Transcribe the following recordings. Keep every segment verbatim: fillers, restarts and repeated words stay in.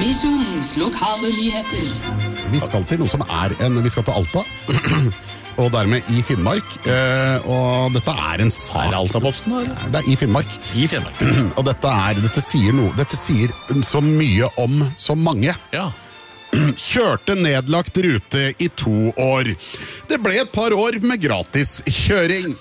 Misjonens lokale nyheter. Vi skal til noe som er en... Vi skal til Alta, og dermed i Finnmark. Eh, og dette er en sak... Er det Alta-posten, eller? Det er i Finnmark. I Finnmark. Og dette er... Dette sier noe... Dette sier så mye om så mange. Ja. Kjørte nedlagt rute i to år. Det ble et par år med gratis kjøring.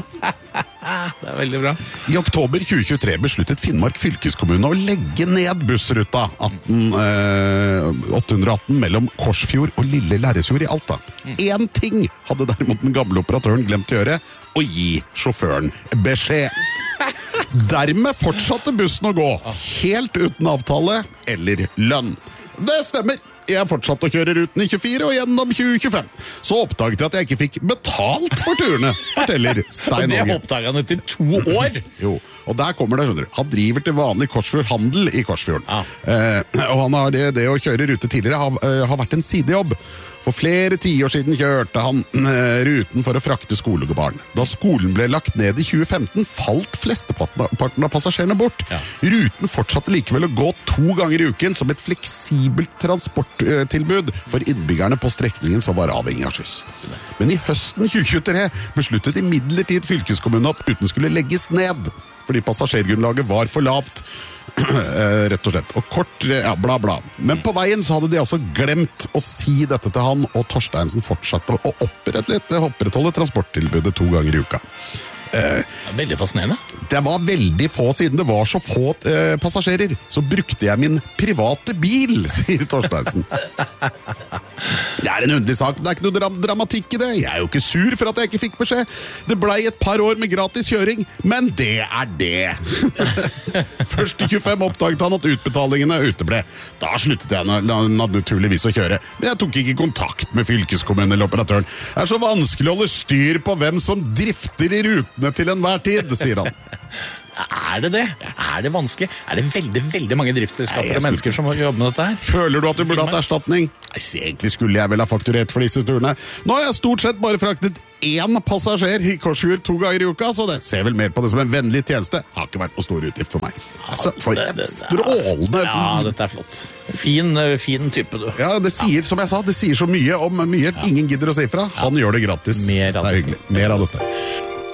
Det er veldig bra. I oktober tjue tjuetre besluttet Finnmark fylkeskommune å legge ned bussruta atten, eh, åtte hundre atten mellom Korsfjord og Lille Lærresfjord i Alta. En ting hadde derimot den gamle operatøren glemt å gjøre, å gi sjåføren beskjed. Dermed fortsatte bussen å gå, helt uten avtale eller lønn. Det stemmer. Jeg fortsatte å kjøre ruten i tjuefire og gjennom tjue tjuefem. Så oppdaget jeg at jeg ikke fikk betalt for turene, forteller Stein Det Åge. oppdaget han etter to år. Jo, og der kommer det, skjønner du. Han driver til vanlig Korsfjord handel i Korsfjorden. Ja. Eh, og han har det, det å kjøre rute tidligere har, uh, har vært en sidejobb. For flere tiår siden kjørte han uh, ruten for å frakte skolebarn. Da skolen ble lagt ned i tjue femten, falt flesteparten av passasjerene bort. Ja. Ruten fortsatte likevel å gå to ganger i uken som et fleksibelt transporttilbud for innbyggerne på strekningen som var avhengig av skyss. Men i høsten tjue tjuetre besluttet imidlertid fylkeskommunen at ruten skulle legges ned, fordi passasjergrunnlaget var for lavt. Rett og slett. Og kort, ja, bla bla. Men på veien så hadde de altså glemt å si dette til han, og Torsteinsen fortsatte å opprettholde, opprettholde transporttilbudet to ganger i uka. Eh, Veldig fascinerende. Det var veldig få, siden det var så få eh, passasjerer, så brukte jeg min private bil, sier Torsteinsen. Det er en underlig sak, det er ikke noe dram dramatikk i det. Jeg er jo ikke sur for at jeg ikke fikk beskjed. Det ble et par år med gratis kjøring, men det er det. Først i tjuefem oppdaget han at utbetalingene uteble. Da sluttet jeg naturligvis å kjøre. Men jeg tok ikke kontakt med fylkeskommunen eller operatøren. Det er så vanskelig å holde styr på hvem som drifter i rutene til enhver tid, sier han. Er det det? Er det vanskelig? Er det veldig, veldig mange driftsselskaper Nei, og mennesker som må jobbe med dette her? Føler du at du burde hatt erstatning? Nei, egentlig skulle jeg vel ha fakturert for disse turene. Nå har jeg stort sett bare fraktet én passasjer i Korsfjord to ganger i uka, så det ser vel mer på det som en vennlig tjeneste. Har ikke vært noe stor utgift for meg. Altså, for det, et det, strålende... Ja, dette er flott. Fin, fin type, du. Ja, det sier, som jeg sa, det sier så mye om mye. Ingen gidder å si fra. Han gjør det gratis. Mer av det er hyggelig. Mer av dette.